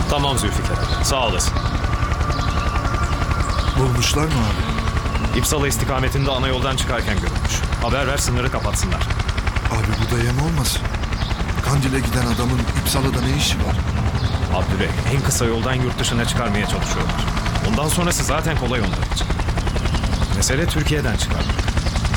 Tamam Zülfikar. Sağ olasın. Bulmuşlar mı abi? İpsala istikametinde ana yoldan çıkarken görülmüş. Haber ver, sınırı kapatsınlar. Abi bu da yem olmasın? Kandil'e giden adamın İpsala'da ne işi var? Abdüley, en kısa yoldan yurt dışına çıkarmaya çalışıyorlar. Ondan sonrası zaten kolay onlar için. Mesele Türkiye'den çıkarmak.